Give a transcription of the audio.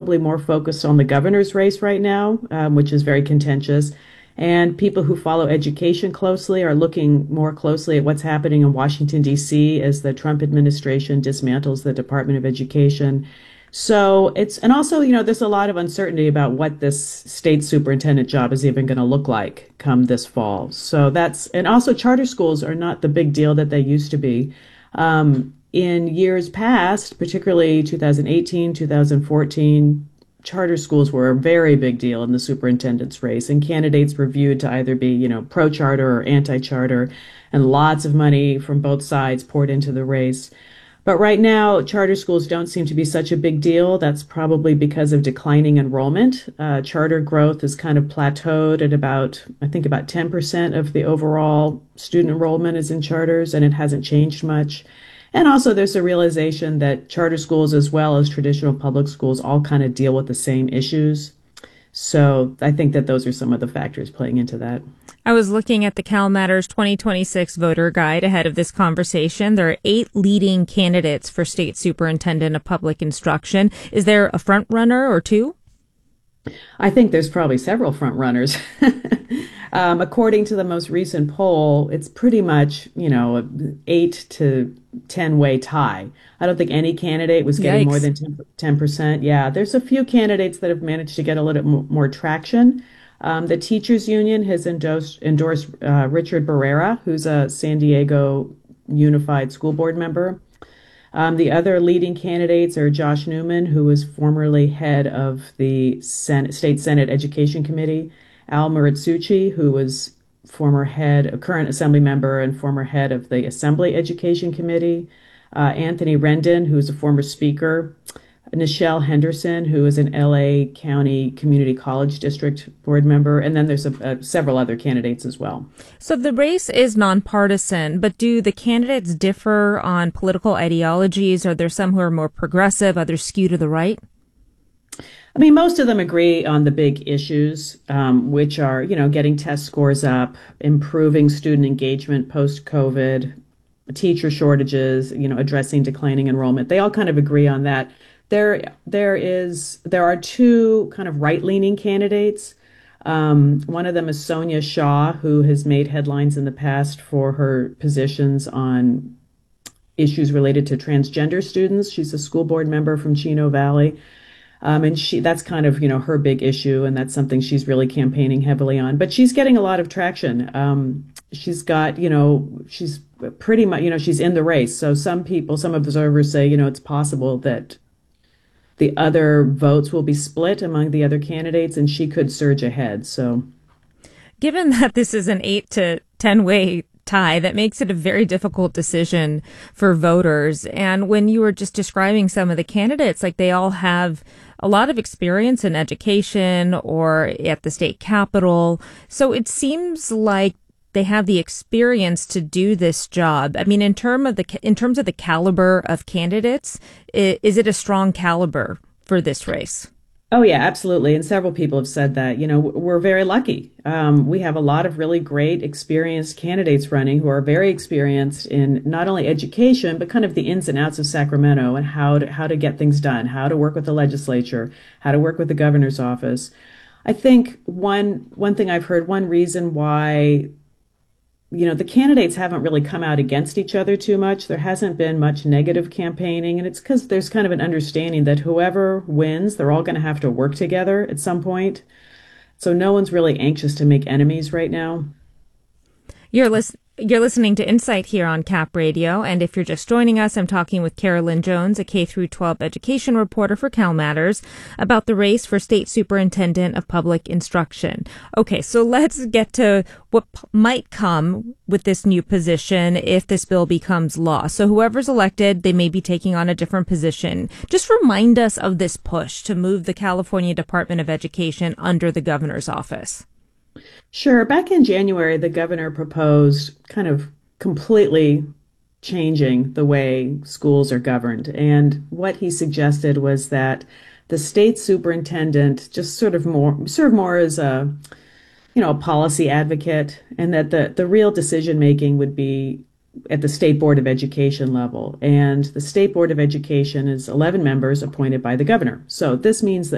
probably more focused on the governor's race right now, which is very contentious. And people who follow education closely are looking more closely at what's happening in Washington, D.C. as the Trump administration dismantles the Department of Education. So and also, there's a lot of uncertainty about what this state superintendent job is even going to look like come this fall. So and also charter schools are not the big deal that they used to be. In years past, particularly 2018, 2014, charter schools were a very big deal in the superintendent's race, and candidates were viewed to either be, pro-charter or anti-charter, and lots of money from both sides poured into the race. But right now, charter schools don't seem to be such a big deal. That's probably because of declining enrollment. Charter growth is kind of plateaued at I think about 10% of the overall student enrollment is in charters, and it hasn't changed much. And also there's a realization that charter schools as well as traditional public schools all kind of deal with the same issues. So I think that those are some of the factors playing into that. I was looking at the Cal Matters 2026 voter guide ahead of this conversation. There are 8 leading candidates for state superintendent of public instruction. Is there a front runner or two? I think there's probably several front runners. According to the most recent poll, it's pretty much, an 8 to 10 way tie. I don't think any candidate was getting more than 10%. Yeah, there's a few candidates that have managed to get a little more traction. The teachers union has endorsed Richard Barrera, who's a San Diego Unified School Board member. The other leading candidates are Josh Newman, who was formerly head of the State Senate Education Committee, Al Muratsuchi, who was a current assembly member and former head of the Assembly Education Committee, Anthony Rendon, who's a former speaker, Nichelle Henderson, who is an LA County Community College District board member, and then there's several other candidates as well. So the race is nonpartisan, but do the candidates differ on political ideologies? Are there some who are more progressive, others skew to the right? I mean, most of them agree on the big issues, which are, getting test scores up, improving student engagement post-COVID, teacher shortages, addressing declining enrollment. They all kind of agree on that. There are 2 kind of right-leaning candidates. One of them is Sonia Shaw, who has made headlines in the past for her positions on issues related to transgender students. She's a school board member from Chino Valley. And that's kind of, her big issue, and that's something she's really campaigning heavily on. But she's getting a lot of traction. She's got, she's pretty much, she's in the race. So some observers say, it's possible that the other votes will be split among the other candidates, and she could surge ahead. So, given that this is an 8 to 10 way tie, that makes it a very difficult decision for voters. And when you were just describing some of the candidates, like they all have a lot of experience in education or at the state capitol. So it seems like they have the experience to do this job. I mean, in terms of the caliber of candidates, is it a strong caliber for this race? Oh, yeah, absolutely. And several people have said that, we're very lucky. We have a lot of really great experienced candidates running who are very experienced in not only education, but kind of the ins and outs of Sacramento and how to get things done, how to work with the legislature, how to work with the governor's office. I think one thing I've heard, one reason why the candidates haven't really come out against each other too much. There hasn't been much negative campaigning, and it's because there's kind of an understanding that whoever wins, they're all going to have to work together at some point. So no one's really anxious to make enemies right now. You're listening to Insight here on Cap Radio, and if you're just joining us, I'm talking with Carolyn Jones, a K-12 education reporter for Cal Matters, about the race for State Superintendent of Public Instruction. Okay, so let's get to what might come with this new position if this bill becomes law. So whoever's elected, they may be taking on a different position. Just remind us of this push to move the California Department of Education under the governor's office. Sure. Back in January, the governor proposed kind of completely changing the way schools are governed. And what he suggested was that the state superintendent just serve more as a policy advocate, and that the real decision making would be at the State Board of Education level. And the State Board of Education is 11 members appointed by the governor. So this means that